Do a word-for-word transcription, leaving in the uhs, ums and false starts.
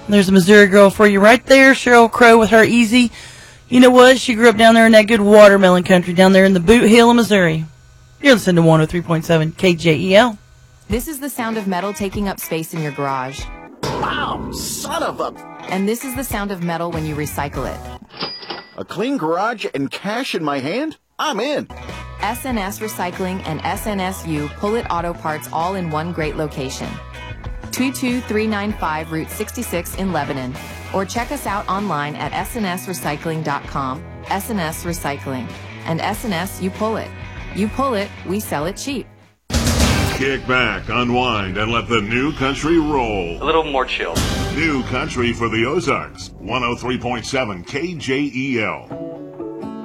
There's a Missouri girl for you right there, Cheryl Crow with her Easy. You know what? She grew up down there in that good watermelon country down there in the Boot Hill of Missouri. You're listening to one oh three point seven K J E L. This is the sound of metal taking up space in your garage. Wow, son of a... And this is the sound of metal when you recycle it. A clean garage and cash in my hand? I'm in. S N S Recycling and S N S U Pull-It Auto Parts all in one great location. two two three nine five Route sixty-six in Lebanon. Or check us out online at S N S recycling dot com. S N S Recycling. And S N S You Pull It. You pull it, we sell it cheap. Kick back, unwind, and let the new country roll. A little more chill. New country for the Ozarks. one oh three point seven K J E L.